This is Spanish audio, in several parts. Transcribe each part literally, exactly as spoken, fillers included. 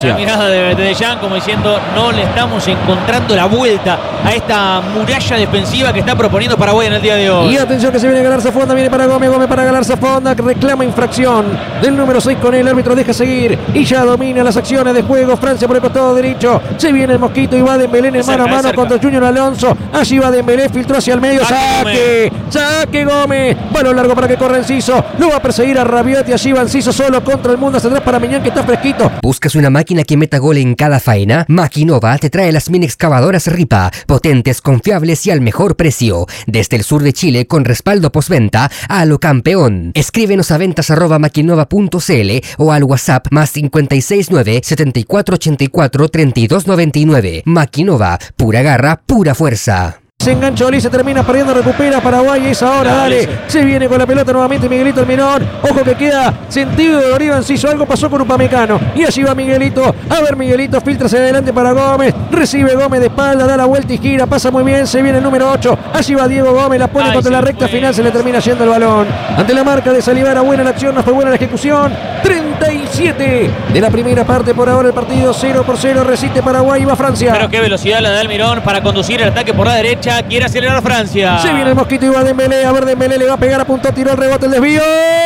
La mirada de, de Dejan como diciendo no le estamos encontrando la vuelta a esta muralla defensiva que está proponiendo Paraguay en el día de hoy. Y atención que se viene Galarza Fonda, viene para Gómez, Gómez para Galarza Fonda, que reclama infracción del número seis con el árbitro, deja seguir y ya domina las acciones de juego. Francia por el costado derecho, se viene el Mosquito y va Dembélé en el mano a mano contra Junior Alonso. Allí va Dembélé, filtró hacia el medio, saque, saque Gómez, balón largo para que corra Enciso, lo va a perseguir a Rabiot y allí va Enciso solo contra el mundo, hacia atrás para Miñán que está fresquito. ¿Buscas una máquina que meta gol en cada faena? Maquinova te trae las mini excavadoras Ripa, potentes, confiables y al mejor precio. Desde el sur de Chile con respaldo postventa a lo campeón. Escríbenos a ventas arroba maquinova punto cl o al WhatsApp más cincuenta y seis nueve, setenta y cuatro ochenta y cuatro, treinta y dos noventa y nueve. Maquinova, pura garra, pura fuerza. Se engancha Oli, se termina perdiendo, recupera Paraguay, es ahora, dale, se viene con la pelota nuevamente Miguelito el menor, ojo que queda sentido de Oriva Enciso, algo pasó con Upamecano, y allí va Miguelito, a ver Miguelito, filtra hacia adelante para Gómez, recibe Gómez de espalda, da la vuelta y gira, pasa muy bien, se viene el número ocho, allí va Diego Gómez, la pone Ay, contra la recta fue. final, se le termina yendo el balón, ante la marca de Salivara, buena la acción, no fue buena la ejecución, treinta y siete de la primera parte, por ahora el partido cero por cero, resiste Paraguay y va Francia. Pero qué velocidad la da Almirón para conducir el ataque por la derecha. Quiere acelerar Francia. Se viene el Mosquito y va Dembélé. A ver, Dembélé le va a pegar a punto, tiró el rebote, el desvío.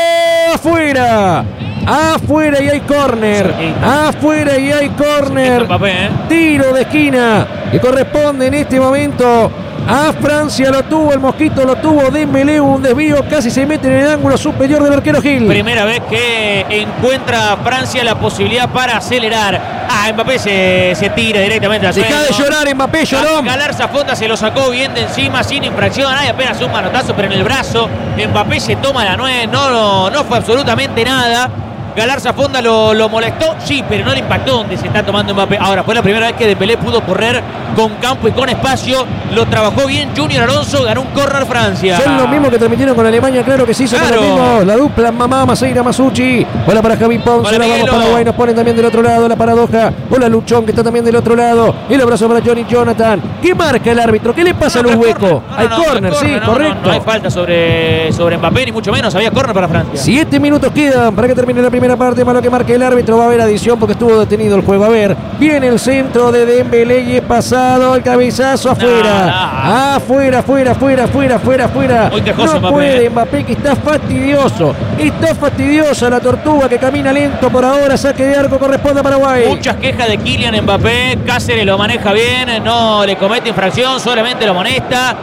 ¡Afuera! Afuera y hay córner. Afuera y hay córner. ¿eh? Tiro de esquina que corresponde en este momento a Francia. Lo tuvo el Mosquito, lo tuvo Dembélé, un desvío, casi se mete en el ángulo superior del arquero Gil. Primera vez que encuentra Francia la posibilidad para acelerar. Ah, Mbappé se, se tira directamente al Deja de llorar, Mbappé lloró. Galarza Fonda se lo sacó bien de encima, sin infracción. Hay apenas un manotazo, pero en el brazo. Mbappé se toma la nuez, no, no, no fue absolutamente nada. Galarza Fonda lo, lo molestó, sí, pero no le impactó donde se está tomando Mbappé. Ahora, fue la primera vez que Dembélé pudo correr con campo y con espacio. Lo trabajó bien Junior Alonso, ganó un córner Francia. Son los mismos que transmitieron con Alemania, claro que sí, son claro. los mismos. La dupla Mamá, Maceira, Masucci. Hola para Javi Ponce, la vamos Paraguay, nos ponen también del otro lado la paradoja. Hola Luchón, que está también del otro lado. El abrazo para Johnny Jonathan. ¿Qué marca el árbitro? ¿Qué le pasa no, a los huecos? No, no, hay no, córner, no, sí, no, correcto. No, no hay falta sobre, sobre Mbappé, ni mucho menos. Había córner para Francia. Siete minutos quedan para que termine la primera parte, malo que marque el árbitro. Va a haber adición porque estuvo detenido el juego. A ver, viene el centro de Dembélé y es pasado el cabezazo afuera. No, no. Afuera, afuera, afuera, afuera, afuera, afuera. No Mbappé. puede Mbappé, que está fastidioso. Está fastidiosa la tortuga que camina lento por ahora. Saque de arco, corresponde a Paraguay. Muchas quejas de Kylian Mbappé. Cáceres lo maneja bien, no le comete infracción, solamente lo amonesta.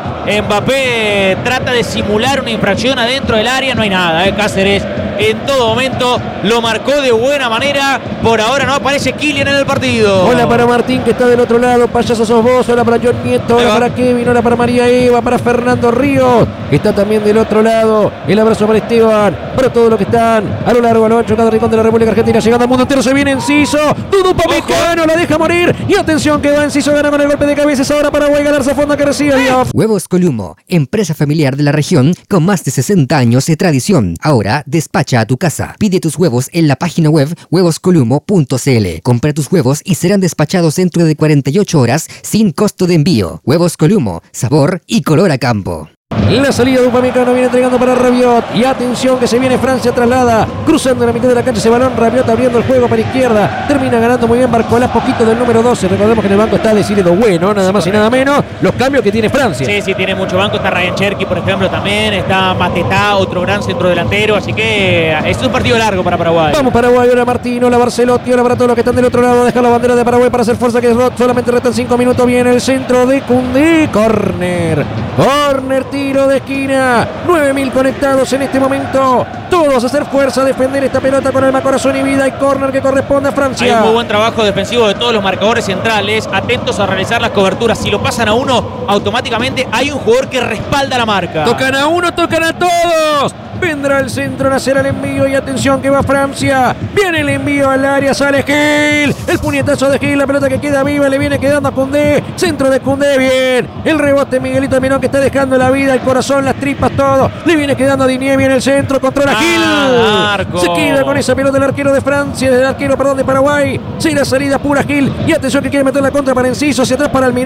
Mbappé trata de simular una infracción adentro del área, no hay nada, ¿eh? Cáceres en todo momento lo marcó de buena manera. Por ahora no aparece Kylian en el partido. Hola para Martín, que está del otro lado. Payaso sos vos. Hola para John Nieto. Hola para Kevin. Hola para María Eva. Para Fernando Ríos, que está también del otro lado. El abrazo para Esteban. Para todos los que están a lo largo, a lo ancho, cada rincón de la República Argentina. Llegando al mundo entero. Se viene Enciso. Dudu Upamecano la deja morir. Y atención que va Enciso. Gana con el golpe de cabeza. Es ahora Paraguay. Galarza Fonda que recibe. Huevos Columo, empresa familiar de la región con más de sesenta años de tradición. Ahora despacha a tu casa. Pide tus huevos en la página web huevos columo punto cl. Compra tus huevos y serán despachados dentro de cuarenta y ocho horas sin costo de envío. Huevos Columo, sabor y color a campo. La salida de Upamecano viene entregando para Rabiot. Y atención que se viene Francia, traslada, cruzando la mitad de la cancha ese balón. Rabiot abriendo el juego para izquierda. Termina ganando muy bien Barcolás, poquito del número doce. Recordemos que en el banco está Decidido Bueno, nada más y nada menos. Los cambios que tiene Francia. Sí, sí, tiene mucho banco. Está Ryan Cherky, por ejemplo, también. Está Matetá, otro gran centro delantero. Así que es un partido largo para Paraguay. Vamos Paraguay, hola Martín, hola Barcelotti, hola para todos los que están del otro lado. Deja la bandera de Paraguay para hacer fuerza, que es Rot. Solamente restan cinco minutos. Viene el centro de Koundé. Corner. Corner, tiro de esquina. nueve mil conectados en este momento. Todos a hacer fuerza, a defender esta pelota con alma, corazón y vida. Y córner que corresponde a Francia. Hay un muy buen trabajo defensivo de todos los marcadores centrales. Atentos a realizar las coberturas. Si lo pasan a uno, automáticamente hay un jugador que respalda la marca. Tocan a uno, tocan a todos. Vendrá el centro, nacerá el envío y atención que va Francia. Viene el envío al área, sale Gil. El puñetazo de Gil, la pelota que queda viva, le viene quedando a Koundé. Centro de Koundé, bien. El rebote Miguelito Almirón que está dejando la vida, el corazón, las tripas, todo. Le viene quedando a Digne, viene el centro, controla Gil. Ah, Se queda con esa pelota el arquero de Francia, el arquero, perdón, de Paraguay. Sí, la salida pura Gil. Y atención que quiere meter la contra para Enciso, hacia atrás para Almirón.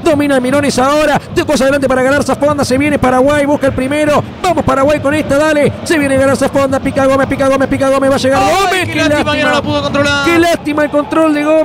Domina Mirones ahora. De cosa adelante para Galarza Fonda. Se viene Paraguay. Busca el primero. Vamos Paraguay con esta. Dale. Se viene Galarza Fonda. Pica Gómez, pica Gómez, pica Gómez. Va a llegar Ay, Gómez. qué, qué lástima, lástima que no la pudo controlar. Qué lástima el control de Gómez.